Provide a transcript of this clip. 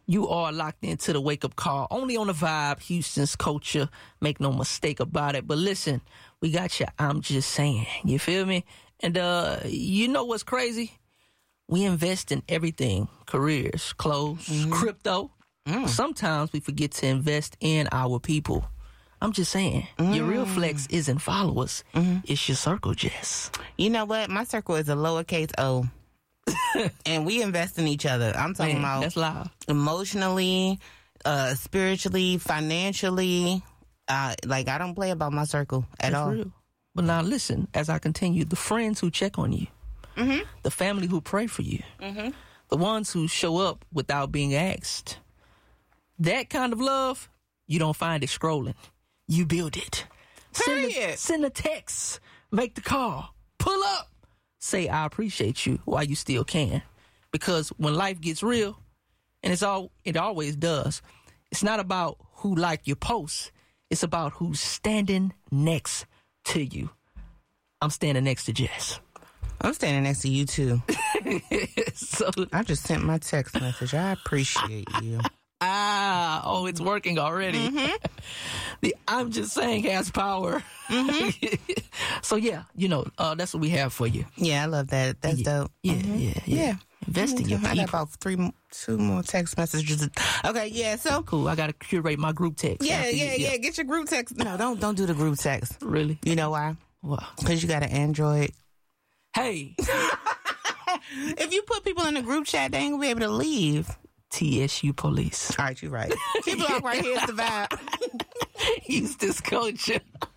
You are locked into the Wake Up Call, only on the Vibe, Houston's culture. Make no mistake about it. But listen, we got you. I'm just saying. You feel me? And you know what's crazy? We invest in everything. Careers, clothes, crypto. Sometimes we forget to invest in our people. I'm just saying, your real flex isn't followers. It's your circle, Jess. You know what? My circle is a lowercase O. And we invest in each other. I'm talking about that's loud. Emotionally, spiritually, financially. Like, I don't play about my circle at all. Real. But now listen, as I continue, the friends who check on you, the family who pray for you, the ones who show up without being asked, that kind of love, you don't find it scrolling. You build it. Send a text. Make the call. Pull up. Say, I appreciate you while you still can. Because when life gets real, and it always does, it's not about who like your posts. It's about who's standing next to you. I'm standing next to Jess. I'm standing next to you, too. So I just sent my text message. I appreciate you. It's working already. The I'm just saying has power. So yeah, that's what we have for you. Yeah, I love that. That's dope. Yeah. Invest in your people. I got about two more text messages. Okay, yeah, so cool. I gotta curate my group text. Yeah. Get your group text. No, don't do the group text. Really? You know why? What? Because you got an Android. Hey. If you put people in a group chat, they ain't gonna be able to leave. TSU police. All right, you're right. T-Block right here is the Vibe. He's this culture.